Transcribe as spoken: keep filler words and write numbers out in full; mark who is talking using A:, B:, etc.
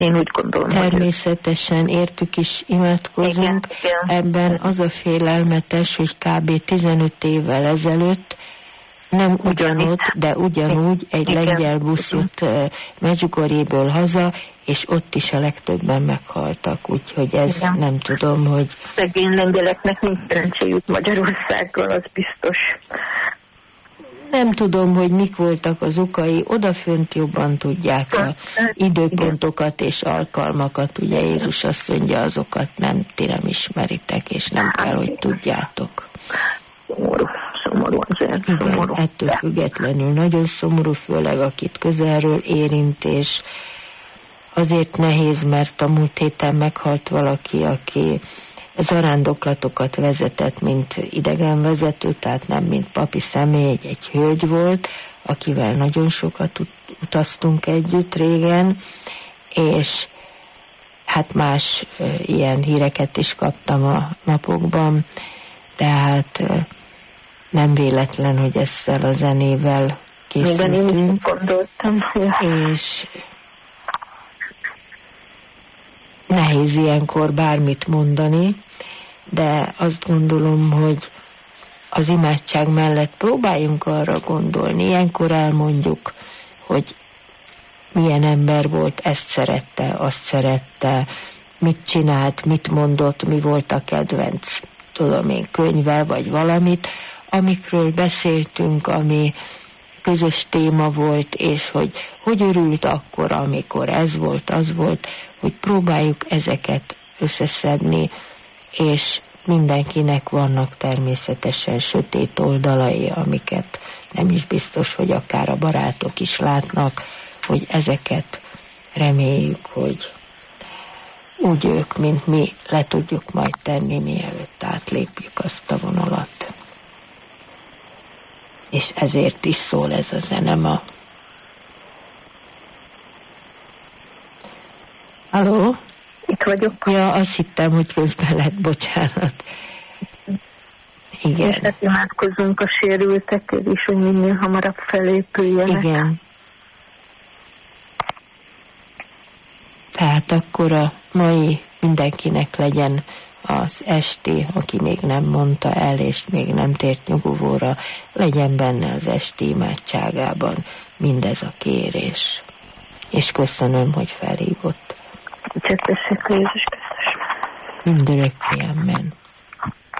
A: Én úgy gondolom.
B: Természetesen értük is imádkozunk.
A: Igen, igen.
B: Ebben az a félelmetes, hogy kb. tizenöt évvel ezelőtt nem ugyanott, de ugyanúgy egy igen. lengyel busz jött Medjugorjéből haza, és ott is a legtöbben meghaltak, úgyhogy ez igen. nem tudom, hogy...
A: Szegény lengyeleknek nincs szerencséjük Magyarországgal, az biztos.
B: Nem tudom, hogy mik voltak az okai, odafönt jobban tudják a időpontokat és alkalmakat, ugye Jézus azt mondja, azokat nem, ti nem ismeritek, és nem kell, hogy tudjátok.
A: Szomorú, szomorú azért, szomorú.
B: Igen, ettől függetlenül nagyon szomorú, főleg akit közelről érint, és azért nehéz, mert a múlt héten meghalt valaki, aki zarándoklatokat vezetett, mint idegenvezető, tehát nem mint papi személy, egy, egy hölgy volt, akivel nagyon sokat utaztunk együtt régen, és hát más e, ilyen híreket is kaptam a napokban, tehát e, nem véletlen, hogy ezzel a zenével készültünk.
A: Igen, én is gondoltam.
B: És nehéz ilyenkor bármit mondani, de azt gondolom, hogy az imádság mellett próbáljunk arra gondolni. Ilyenkor elmondjuk, hogy milyen ember volt, ezt szerette, azt szerette, mit csinált, mit mondott, mi volt a kedvenc, tudom én, könyve, vagy valamit, amikről beszéltünk, ami közös téma volt, és hogy hogy örült akkor, amikor ez volt, az volt, hogy próbáljuk ezeket összeszedni, és mindenkinek vannak természetesen sötét oldalai, amiket nem is biztos, hogy akár a barátok is látnak, hogy ezeket reméljük, hogy úgy ők, mint mi le tudjuk majd tenni, mielőtt átlépjük azt a vonalat. És ezért is szól ez a zene ma. Halló?
A: Itt vagyok.
B: Ja, azt hittem, hogy közben lett, bocsánat. Igen.
A: És hát imádkozzunk a sérültekért is, hogy minél hamarabb felépüljenek.
B: Igen. Tehát akkor a mai mindenkinek legyen az esti, aki még nem mondta el, és még nem tért nyugovóra, legyen benne az esti imádságában mindez a kérés. És köszönöm, hogy felhívott.
A: Dicsértessék Jézus Krisztus.
B: Mindörökké, amen.